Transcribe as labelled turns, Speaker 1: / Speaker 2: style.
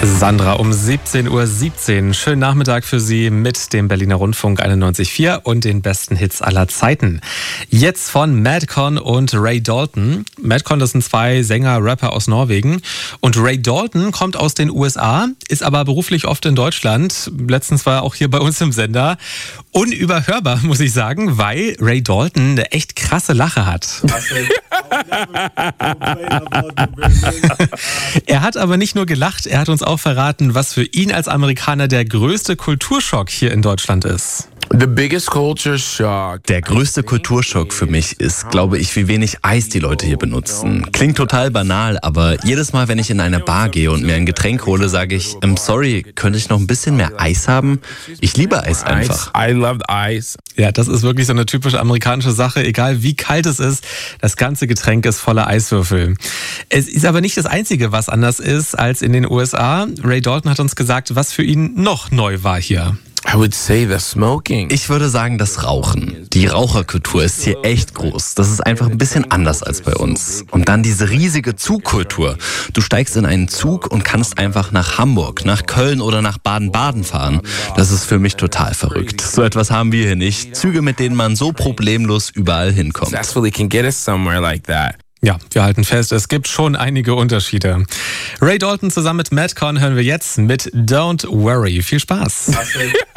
Speaker 1: Sandra um 17:17 Uhr. Schönen Nachmittag für Sie mit dem Berliner Rundfunk 91,4 und den besten Hits aller Zeiten. Jetzt von Madcon und Ray Dalton. Madcon, das sind zwei Sänger, Rapper aus Norwegen. Und Ray Dalton kommt aus den USA, ist aber beruflich oft in Deutschland. Letztens war er auch hier bei uns im Sender. Unüberhörbar, muss ich sagen, weil Ray Dalton eine echt krasse Lache hat. Er hat aber nicht nur gelacht, er hat uns auch verraten, was für ihn als Amerikaner der größte Kulturschock hier in Deutschland ist.
Speaker 2: Der größte Kulturschock für mich ist, glaube ich, wie wenig Eis die Leute hier benutzen. Klingt total banal, aber jedes Mal, wenn ich in eine Bar gehe und mir ein Getränk hole, sage ich, sorry, könnte ich noch ein bisschen mehr Eis haben? Ich liebe Eis einfach.
Speaker 3: I love ice.
Speaker 1: Ja, das ist wirklich so eine typische amerikanische Sache. Egal wie kalt es ist, das ganze Getränk ist voller Eiswürfel. Es ist aber nicht das Einzige, was anders ist als in den USA. Ray Dalton hat uns gesagt, was für ihn noch neu war hier.
Speaker 2: Ich würde sagen, das Rauchen. Die Raucherkultur ist hier echt groß. Das ist einfach ein bisschen anders als bei uns. Und dann diese riesige Zugkultur. Du steigst in einen Zug und kannst einfach nach Hamburg, nach Köln oder nach Baden-Baden fahren. Das ist für mich total verrückt. So etwas haben wir hier nicht. Züge, mit denen man so problemlos überall hinkommt.
Speaker 1: Ja, wir halten fest, es gibt schon einige Unterschiede. Ray Dalton zusammen mit Madcon hören wir jetzt mit Don't Worry. Viel Spaß.